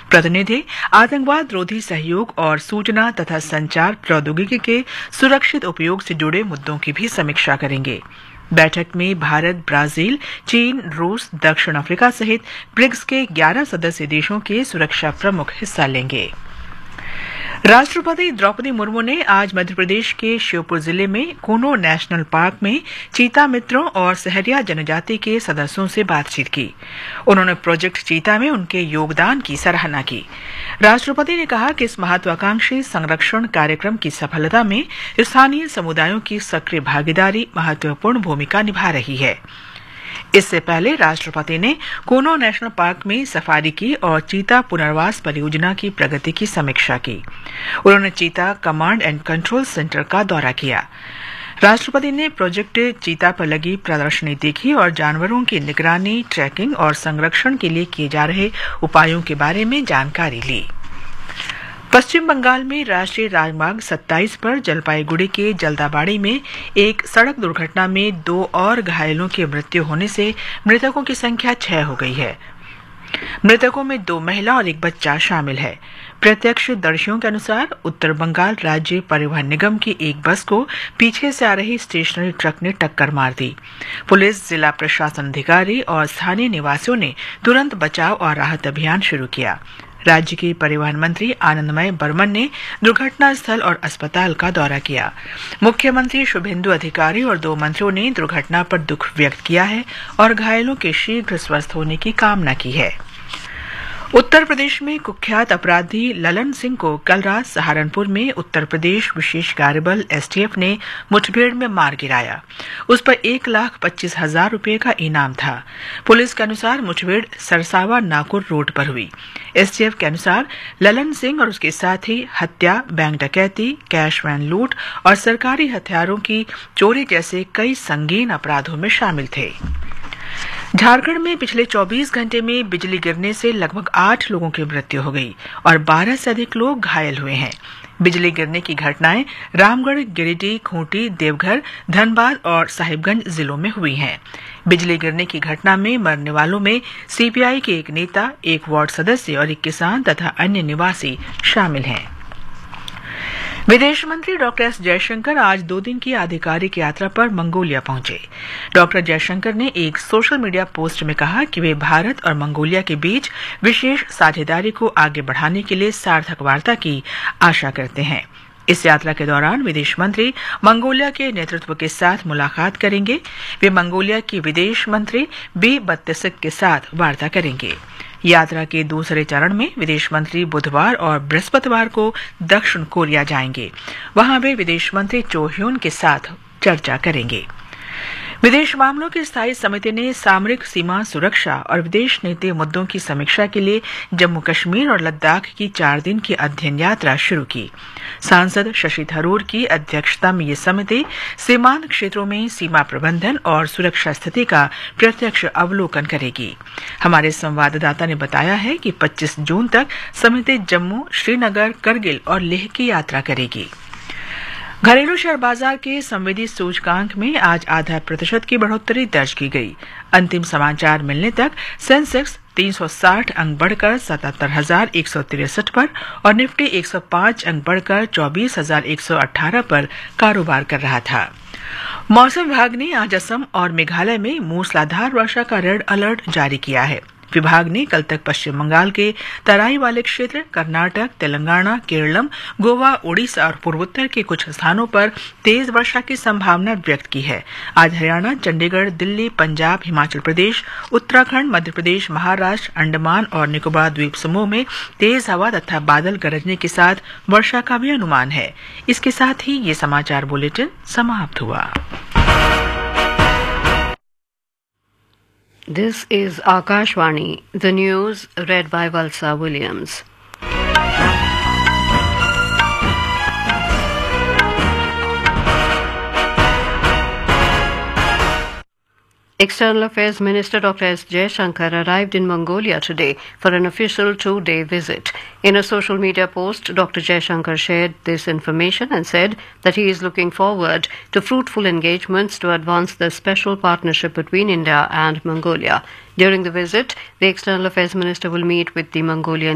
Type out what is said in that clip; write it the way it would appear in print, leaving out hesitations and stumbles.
प्रतिनिधि आतंकवाद रोधी सहयोग और सूचना तथा संचार प्रौद्योगिकी के सुरक्षित उपयोग से जुड़े मुद्दों की भी समीक्षा करेंगे। बैठक में भारत, ब्राजील, चीन, रूस, दक्षिण अफ्रीका सहित ब्रिक्स के 11 सदस्य देशों के सुरक्षा प्रमुख हिस्सा लेंगे। राष्ट्रपति द्रौपदी मुर्मू ने आज मध्य प्रदेश के श्योपुर जिले में कूनो नेशनल पार्क में चीता मित्रों और सहरिया जनजाति के सदस्यों से बातचीत की। उन्होंने प्रोजेक्ट चीता में उनके योगदान की सराहना की। राष्ट्रपति ने कहा कि इस महत्वाकांक्षी संरक्षण कार्यक्रम की सफलता में स्थानीय समुदायों की सक्रिय भागीदारी महत्वपूर्ण भूमिका निभा रही है। इससे पहले राष्ट्रपति ने कूनो नेशनल पार्क में सफारी की और चीता पुनर्वास परियोजना की प्रगति की समीक्षा की। उन्होंने चीता कमांड एंड कंट्रोल सेंटर का दौरा किया। राष्ट्रपति ने प्रोजेक्ट चीता पर लगी प्रदर्शनी देखी और जानवरों की निगरानी, ट्रैकिंग और संरक्षण के लिए किए जा रहे उपायों के बारे में जानकारी ली। पश्चिम बंगाल में राष्ट्रीय राजमार्ग 27 पर जलपाईगुड़ी के जल्दाबाड़ी में एक सड़क दुर्घटना में 2 और घायलों की मृत्यु होने से मृतकों की संख्या 6 हो गई है। मृतकों में 2 महिला और 1 बच्चा शामिल है। प्रत्यक्षदर्शियों के अनुसार उत्तर बंगाल राज्य परिवहन निगम की एक बस को पीछे से आ रही स्टेशनरी ट्रक ने टक्कर मार दी। पुलिस, जिला प्रशासन अधिकारी और स्थानीय निवासियों ने तुरंत बचाव और राहत अभियान शुरू किया। राज्य के परिवहन मंत्री आनंदमय बर्मन ने दुर्घटना स्थल और अस्पताल का दौरा किया। मुख्यमंत्री शुभेंदु अधिकारी और 2 मंत्रियों ने दुर्घटना पर दुख व्यक्त किया है और घायलों के शीघ्र स्वस्थ होने की कामना की है। उत्तर प्रदेश में कुख्यात अपराधी ललन सिंह को कल रात सहारनपुर में उत्तर प्रदेश विशेष कार्यबल एसटीएफ ने मुठभेड़ में मार गिराया। उस पर 1,25,000 रुपये का इनाम था। पुलिस के अनुसार मुठभेड़ सरसावा नाकुर रोड पर हुई। एसटीएफ के अनुसार ललन सिंह और उसके साथी हत्या, बैंक डकैती, कैश वैन लूट और सरकारी हथियारों की चोरी जैसे कई संगीन अपराधों में शामिल थे। झारखंड में पिछले 24 घंटे में बिजली गिरने से लगभग 8 लोगों की मृत्यु हो गई और 12 से अधिक लोग घायल हुए हैं। बिजली गिरने की घटनाएं रामगढ़, गिरिडीह, खूंटी, देवघर, धनबाद और साहिबगंज जिलों में हुई हैं। बिजली गिरने की घटना में मरने वालों में सीपीआई के एक नेता, एक वार्ड सदस्य और एक किसान तथा अन्य निवासी शामिल हैं। विदेश मंत्री डॉक्टर एस जयशंकर आज 2 दिन की आधिकारिक यात्रा पर मंगोलिया पहुंचे। डॉक्टर जयशंकर ने एक सोशल मीडिया पोस्ट में कहा कि वे भारत और मंगोलिया के बीच विशेष साझेदारी को आगे बढ़ाने के लिए सार्थक वार्ता की आशा करते हैं। इस यात्रा के दौरान विदेश मंत्री मंगोलिया के नेतृत्व के साथ मुलाकात करेंगे। वे मंगोलिया की विदेश मंत्री बी बत्तिसिक के साथ वार्ता करेंगे। यात्रा के दूसरे चरण में विदेश मंत्री बुधवार और बृहस्पतिवार को दक्षिण कोरिया जाएंगे। वहां वे विदेश मंत्री चो ह्यून के साथ चर्चा करेंगे। विदेश मामलों की स्थायी समिति ने सामरिक सीमा सुरक्षा और विदेश नीति मुद्दों की समीक्षा के लिए जम्मू कश्मीर और लद्दाख की 4 दिन की अध्ययन यात्रा शुरू की। सांसद शशि थरूर की अध्यक्षता में ये समिति सीमांत क्षेत्रों में सीमा प्रबंधन और सुरक्षा स्थिति का प्रत्यक्ष अवलोकन करेगी। हमारे संवाददाता ने बताया है कि 25 जून तक समिति जम्मू, श्रीनगर, करगिल और लेह की यात्रा करेगी। घरेलू शेयर बाजार के संवेदी सूचकांक में आज 0.5% की बढ़ोतरी दर्ज की गई। अंतिम समाचार मिलने तक सेंसेक्स 360 अंक बढ़कर 77,163 पर और निफ्टी 105 अंक बढ़कर 24,118 पर कारोबार कर रहा था। मौसम विभाग ने आज असम और मेघालय में मूसलाधार वर्षा का रेड अलर्ट जारी किया है। विभाग ने कल तक पश्चिम बंगाल के तराई वाले क्षेत्र, कर्नाटक, तेलंगाना, केरलम, गोवा, ओडिशा और पूर्वोत्तर के कुछ स्थानों पर तेज वर्षा की संभावना व्यक्त की है। आज हरियाणा, चंडीगढ़, दिल्ली, पंजाब, हिमाचल प्रदेश, उत्तराखंड, मध्य प्रदेश, महाराष्ट्र, अंडमान और निकोबार द्वीप समूह में तेज हवा तथा बादल गरजने के साथ वर्षा का भी अनुमान है। इसके साथ ही ये समाचार बुलेटिन समाप्त हुआ। This is Akashvani, the news read by Valsa Williams. External Affairs Minister Dr. S. Jaishankar arrived in Mongolia today for an official 2-day visit. In a social media post, Dr. Jaishankar shared this information and said that he is looking forward to fruitful engagements to advance the special partnership between India and Mongolia. During the visit, the External Affairs Minister will meet with the Mongolian